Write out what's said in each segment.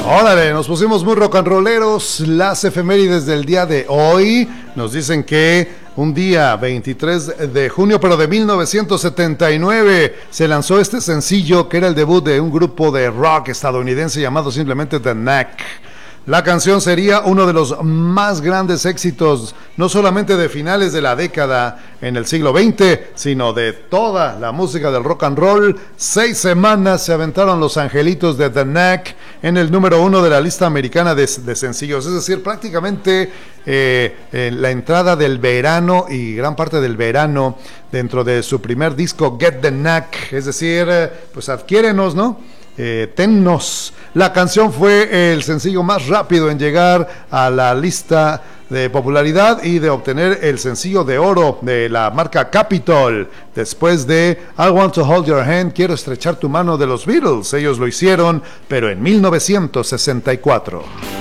Órale, nos pusimos muy rock and rolleros. Las efemérides del día de hoy nos dicen que un día 23 de junio, pero de 1979, se lanzó este sencillo que era el debut de un grupo de rock estadounidense llamado simplemente The Knack. La canción sería uno de los más grandes éxitos, no solamente de finales de la década en el siglo XX, sino de toda la música del rock and roll. 6 semanas se aventaron los angelitos de The Knack en el número 1 de la lista americana de sencillos, es decir, prácticamente la entrada del verano y gran parte del verano dentro de su primer disco Get the Knack, es decir, pues adquiérenos, ¿no? Tennos. La canción fue el sencillo más rápido en llegar a la lista de popularidad y de obtener el sencillo de oro de la marca Capitol después de I Want to Hold Your Hand, Quiero estrechar tu mano de los Beatles. Ellos lo hicieron, pero en 1964.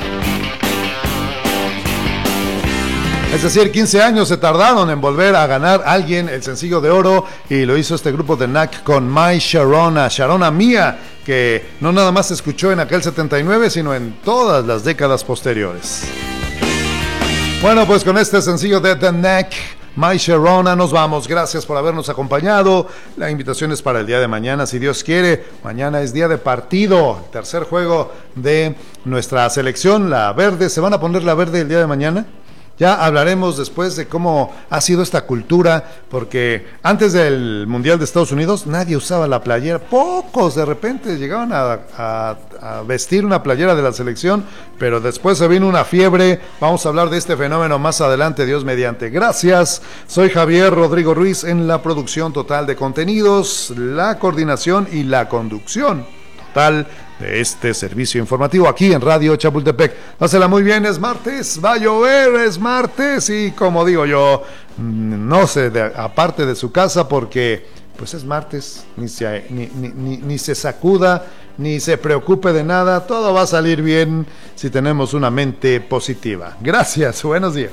Es decir, 15 años se tardaron en volver a ganar alguien el sencillo de oro, y lo hizo este grupo de Knack con My Sharona, Sharona Mía, que no nada más se escuchó en aquel 79, sino en todas las décadas posteriores. Bueno, pues con este sencillo de The Knack, My Sharona, nos vamos. Gracias por habernos acompañado. La invitación es para el día de mañana, si Dios quiere. Mañana es día de partido, el tercer juego de nuestra selección, la verde. ¿Se van a poner la verde el día de mañana? Ya hablaremos después de cómo ha sido esta cultura, porque antes del Mundial de Estados Unidos nadie usaba la playera, pocos de repente llegaban a vestir una playera de la selección, pero después se vino una fiebre. Vamos a hablar de este fenómeno más adelante, Dios mediante. Gracias, soy Javier Rodrigo Ruiz en la producción total de contenidos, la coordinación y la conducción total de este servicio informativo aquí en Radio Chapultepec. Pásela muy bien, es martes, va a llover, es martes, y como digo yo, no se aparte de su casa porque pues es martes, ni se sacuda, ni se preocupe de nada, todo va a salir bien si tenemos una mente positiva. Gracias, buenos días.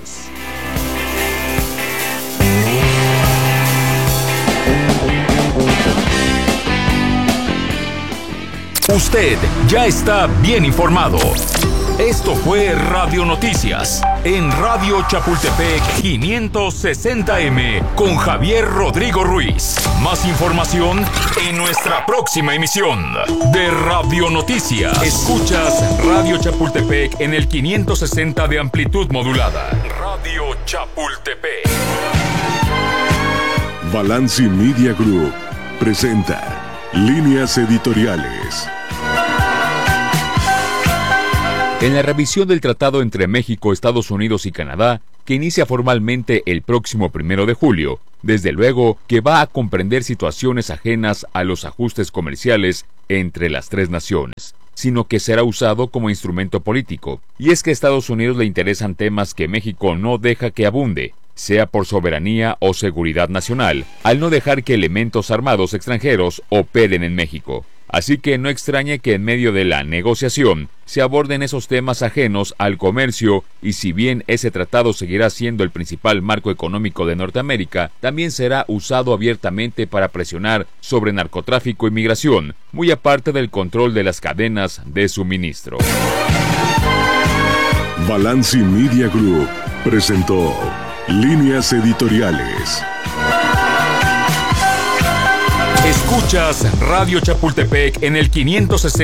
Usted ya está bien informado. Esto fue Radio Noticias en Radio Chapultepec 560M con Javier Rodrigo Ruiz. Más información en nuestra próxima emisión de Radio Noticias. Escuchas Radio Chapultepec en el 560 de amplitud modulada. Radio Chapultepec. Balanci Media Group presenta Líneas Editoriales. En la revisión del tratado entre México, Estados Unidos y Canadá, que inicia formalmente el próximo 1 de julio, desde luego que va a comprender situaciones ajenas a los ajustes comerciales entre las tres naciones, sino que será usado como instrumento político. Y es que a Estados Unidos le interesan temas que México no deja que abunde, sea por soberanía o seguridad nacional, al no dejar que elementos armados extranjeros operen en México. Así que no extrañe que en medio de la negociación se aborden esos temas ajenos al comercio, y si bien ese tratado seguirá siendo el principal marco económico de Norteamérica, también será usado abiertamente para presionar sobre narcotráfico y migración, muy aparte del control de las cadenas de suministro. Balanci Media Group presentó Líneas Editoriales. Escuchas Radio Chapultepec en el 560